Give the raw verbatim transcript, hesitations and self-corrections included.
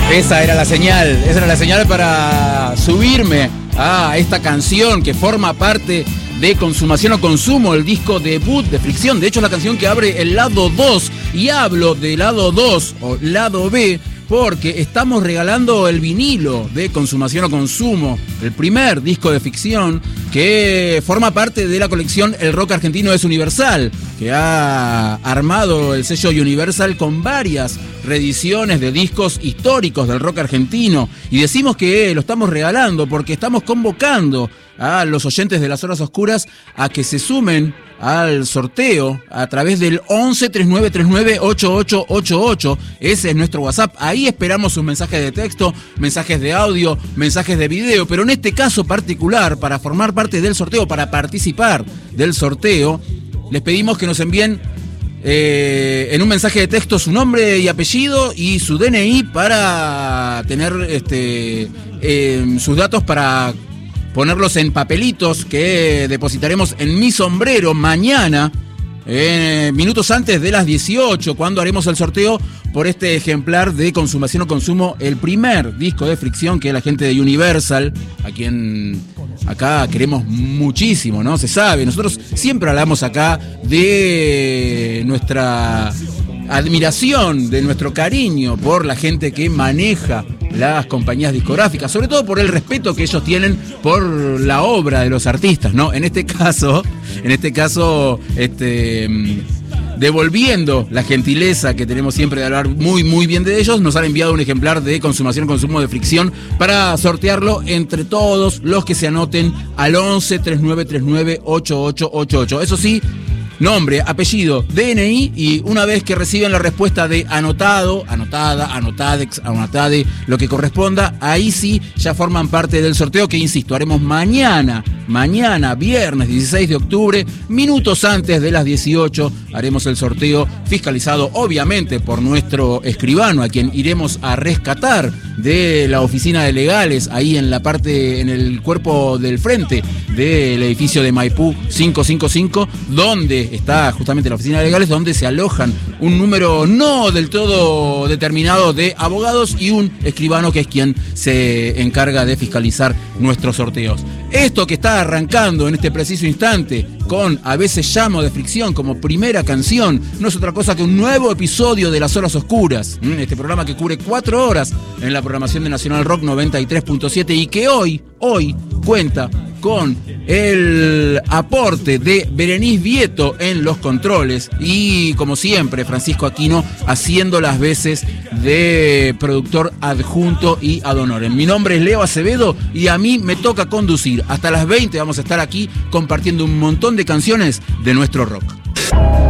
Esa era la señal, esa era la señal para subirme a esta canción que forma parte de Consumación o Consumo, el disco debut de Fricción. De hecho, es la canción que abre el lado dos. Y hablo de lado dos o lado B porque estamos regalando el vinilo de Consumación o Consumo, el primer disco de Ficción que forma parte de la colección El Rock Argentino es Universal, que ha armado el sello Universal con varias reediciones de discos históricos del rock argentino. Y decimos que lo estamos regalando porque estamos convocando a los oyentes de Las Horas Oscuras a que se sumen al sorteo a través del once, treinta y nueve treinta y nueve, ochenta y ocho ochenta y ocho. Ese es nuestro WhatsApp. Ahí esperamos sus mensajes de texto, mensajes de audio, mensajes de video. Pero en este caso particular, para formar parte del sorteo, para participar del sorteo, les pedimos que nos envíen eh, en un mensaje de texto su nombre y apellido y su D N I para tener este, eh, sus datos para ponerlos en papelitos que depositaremos en mi sombrero mañana, eh, minutos antes de las dieciocho, cuando haremos el sorteo por este ejemplar de Consumación o Consumo, el primer disco de Fricción, que es la gente de Universal, a quien acá queremos muchísimo, ¿no? Se sabe, nosotros siempre hablamos acá de nuestra admiración, de nuestro cariño por la gente que maneja las compañías discográficas, sobre todo por el respeto que ellos tienen por la obra de los artistas, ¿no? En este caso, en este caso, este, devolviendo la gentileza que tenemos siempre de hablar muy, muy bien de ellos, nos han enviado un ejemplar de Consumación y Consumo de Fricción para sortearlo entre todos los que se anoten al once, treinta y nueve treinta y nueve, ochenta y ocho ochenta y ocho. Eso sí, nombre, apellido, D N I, y una vez que reciben la respuesta de anotado, anotada, anotadex, anotade, lo que corresponda, ahí sí ya forman parte del sorteo que, insisto, haremos mañana, mañana, viernes dieciséis de octubre, minutos antes de las dieciocho, haremos el sorteo fiscalizado, obviamente, por nuestro escribano, a quien iremos a rescatar de la oficina de legales, ahí en la parte, en el cuerpo del frente del edificio de Maipú quinientos cincuenta y cinco, donde está justamente la oficina de legales, donde se alojan un número no del todo determinado de abogados y un escribano que es quien se encarga de fiscalizar nuestros sorteos. Esto que está arrancando en este preciso instante con A veces llamo de Fricción como primera canción no es otra cosa que un nuevo episodio de Las Horas Oscuras, este programa que cubre cuatro horas en la programación de Nacional Rock noventa y tres punto siete y que hoy, hoy cuenta con el aporte de Berenice Vieto en los controles y, como siempre, Francisco Aquino haciendo las veces de productor adjunto y ad honorem. Mi nombre es Leo Acevedo y a mí me toca conducir. Hasta las veinte vamos a estar aquí compartiendo un montón de canciones de nuestro rock.